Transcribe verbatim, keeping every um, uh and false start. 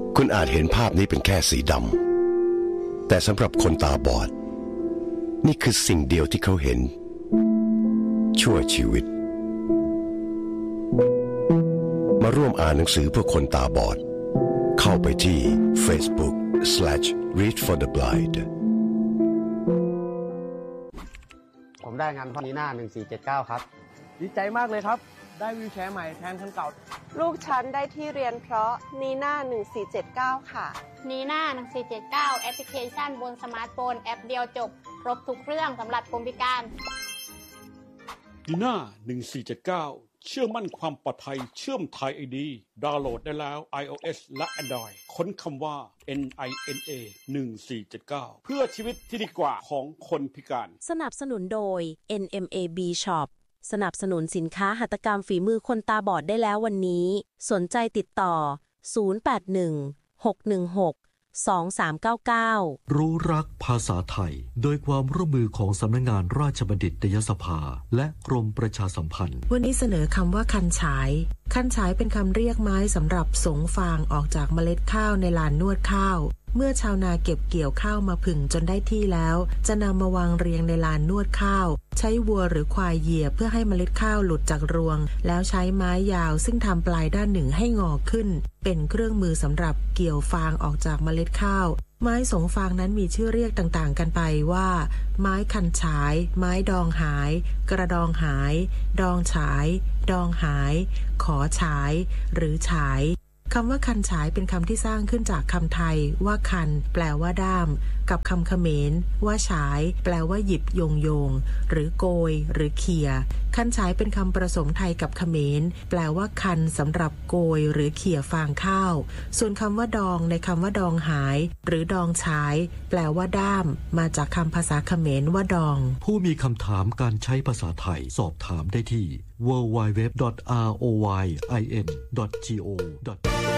คุณอาจเห็นภาพนี้เป็นแค่สีดำแต่สำหรับคนตาบอดนี่คือสิ่งเดียวที่เขาเห็นชั่วชีวิตมาร่วมอ่านหนังสือเพื่อคนตาบอดเข้าไปที่ Facebook slash read for the blind ผมได้งานพ่อนีน่าหนึ่งสี่เจ็ดเก้าครับดีใจมากเลยครับได้วีลแชร์ใหม่แทนคันเก่าลูกฉันได้ที่เรียนเพราะนีน่าหนึ่งสี่เจ็ดเก้าค่ะนีน่าหนึ่งสี่เจ็ดเก้าแอปพลิเคชันบนสมาร์ทโฟนแอปเดียวจบครบทุกเรื่องสำหรับคนพิการนีน่าหนึ่งสี่เจ็ดเก้าเชื่อมั่นความปลอดภัยเชื่อมไทย ไอ ดี ดาวน์โหลดได้แล้ว iOS และ Android ค้นคำว่า เอ็น ไอ เอ็น เอ หนึ่งสี่เจ็ดเก้า เพื่อชีวิตที่ดีกว่าของคนพิการสนับสนุนโดย เอ็น เอ็ม เอ บี Shop สนับสนุนสินค้าหัตถกรรมฝีมือคนตาบอดได้แล้ววันนี้สนใจติดต่อศูนย์ แปด หนึ่ง หก หนึ่ง หก สอง สาม เก้า เก้ารู้รักภาษาไทยโดยความร่วมมือของสำนักงานราชบัณฑิตยสภาและกรมประชาสัมพันธ์วันนี้เสนอคำว่าคันฉายคันฉายเป็นคำเรียกไม้สำหรับสงฟางออกจากเมล็ดข้าวในลานนวดข้าวเมื่อชาวนาเก็บเกี่ยวข้าวมาผึ่งจนได้ที่แล้วจะนำมาวางเรียงในลานนวดข้าวใช้วัวหรือควายเหยียบเพื่อให้เมล็ดข้าวหลุดจากรวงแล้วใช้ไม้ยาวซึ่งทำปลายด้านหนึ่งให้งอขึ้นเป็นเครื่องมือสำหรับเกี่ยวฟางออกจากเมล็ดข้าวไม้สงฟางนั้นมีชื่อเรียกต่างๆกันไปว่าไม้คันฉายไม้ดองหายกระดองหายดองฉายดองหายขอฉายหรือฉายคำว่าคันฉายเป็นคำที่สร้างขึ้นจากคำไทยว่าคันแปลว่าด้ามกับคำเขมรว่าฉายแปลว่าหยิบโยงโยงหรือโกยหรือเขี่ยคันฉายเป็นคำผสมไทยกับเขมรแปลว่าคันสำหรับโกยหรือเขี่ยฟางข้าวส่วนคำว่าดองในคำว่าดองหายหรือดองฉายแปลว่าด้ามมาจากคำภาษาเขมรว่าดองผู้มีคำถามการใช้ภาษาไทยสอบถามได้ที่ ดับเบิลยู ดับเบิลยู ดับเบิลยู ดอท อาร์ โอ วาย ไอ เอ็น ดอท จี โอ